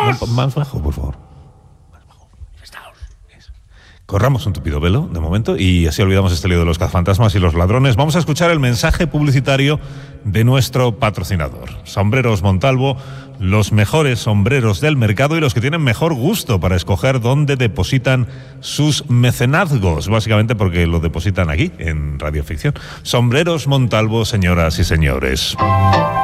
Más bajo, por favor. Corramos un tupido velo, de momento, y así olvidamos este lío de los cazafantasmas y los ladrones. Vamos a escuchar el mensaje publicitario de nuestro patrocinador. Sombreros Montalvo, los mejores sombreros del mercado y los que tienen mejor gusto para escoger dónde depositan sus mecenazgos, básicamente porque lo depositan aquí, en Radioficción. Sombreros Montalvo, señoras y señores.